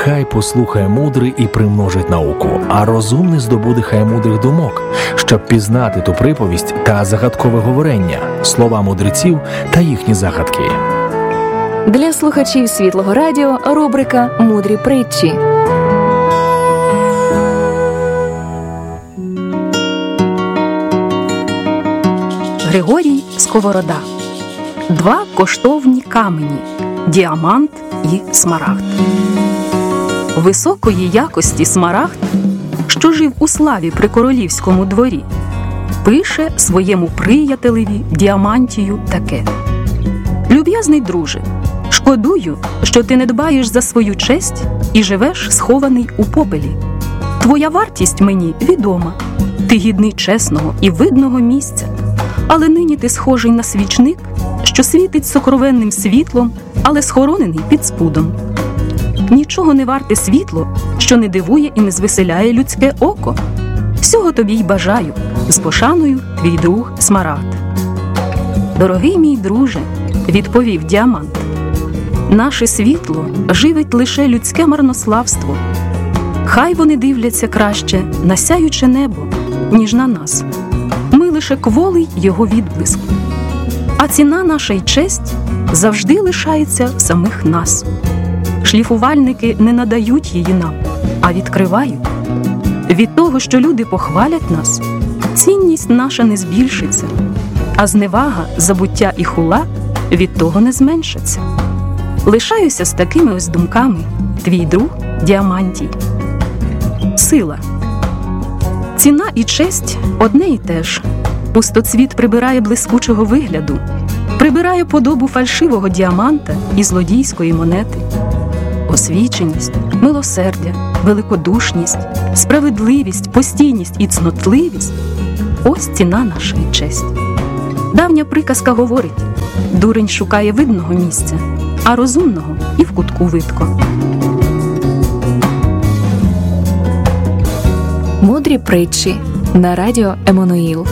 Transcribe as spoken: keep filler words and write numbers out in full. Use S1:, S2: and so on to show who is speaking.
S1: Хай послухає мудрий і примножить науку, а розумний здобуде хай мудрих думок, щоб пізнати ту приповість та загадкове говорення, слова мудреців та їхні загадки.
S2: Для слухачів Світлого радіо рубрика «Мудрі притчі». Григорій Сковорода. Два коштовні камені – діамант і смарагд. Високої якості смарагд, що жив у славі при королівському дворі, пише своєму приятелеві Діамантію таке: «Люб'язний друже, шкодую, що ти не дбаєш за свою честь і живеш схований у попелі. Твоя вартість мені відома, ти гідний чесного і видного місця, але нині ти схожий на свічник, що світить сокровенним світлом, але схоронений під спудом. Нічого не варте світло, що не дивує і не звеселяє людське око. Всього тобі й бажаю, з пошаною твій друг Смарагд». «Дорогий мій друже», – відповів Діамант, «наше світло живить лише людське марнославство. Хай вони дивляться краще на сяюче небо, ніж на нас. Ми лише кволий його відблиск. А ціна наша й честь завжди лишається в самих нас. Шліфувальники не надають її нам, а відкривають. Від того, що люди похвалять нас, цінність наша не збільшиться, а зневага, забуття і хула від того не зменшаться. Лишаюся з такими ось думками, твій друг Діамантій». Сила. Ціна і честь одне й те ж. Пустоцвіт прибирає блискучого вигляду, прибирає подобу фальшивого діаманта і злодійської монети. Освіченість, милосердя, великодушність, справедливість, постійність і цнотливість – ось ціна наша і честь. Давня приказка говорить: дурень шукає видного місця, а розумного і в кутку видко. Мудрі притчі на радіо Еммануїл.